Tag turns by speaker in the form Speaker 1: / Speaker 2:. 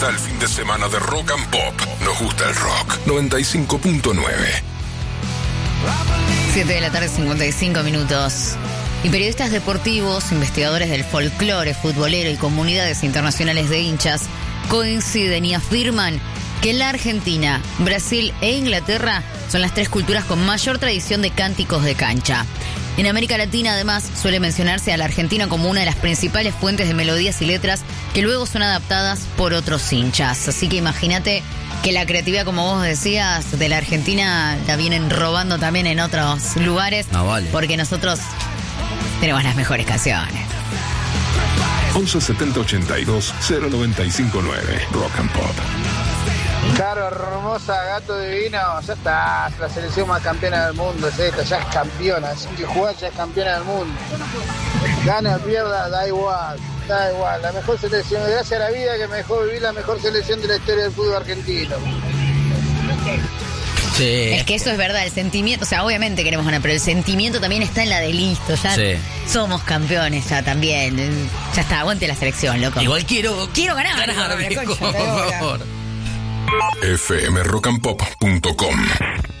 Speaker 1: está el fin de semana de Rock and Pop. Nos gusta el rock. 95.9.
Speaker 2: 7 de la tarde, 55 minutos. Y periodistas deportivos, investigadores del folclore futbolero y comunidades internacionales de hinchas coinciden y afirman que la Argentina, Brasil e Inglaterra son las tres culturas con mayor tradición de cánticos de cancha. En América Latina, además, suele mencionarse a la Argentina como una de las principales fuentes de melodías y letras que luego son adaptadas por otros hinchas. Así que imagínate que la creatividad, como vos decías, de la Argentina la vienen robando también en otros lugares.
Speaker 3: No, vale.
Speaker 2: Porque nosotros tenemos las mejores canciones.
Speaker 1: 11 70 82 0959. Rock and Pop.
Speaker 4: Caro, hermosa, gato divino, ya está, la selección más campeona del mundo es esta, ya es campeona, sin que jugar ya es campeona del mundo. Gana o pierda, da igual, la mejor selección, gracias a la vida que me dejó vivir la mejor selección de la historia del fútbol argentino.
Speaker 3: Sí.
Speaker 2: Es que eso es verdad, el sentimiento, o sea, obviamente queremos ganar, pero el sentimiento también está en la de listo, ya
Speaker 3: Sí.
Speaker 2: somos campeones ya también, ya está, aguante la selección, loco.
Speaker 3: Igual quiero
Speaker 2: ganar,
Speaker 3: viejo,
Speaker 2: concha,
Speaker 3: por favor.
Speaker 1: fmrockandpop.com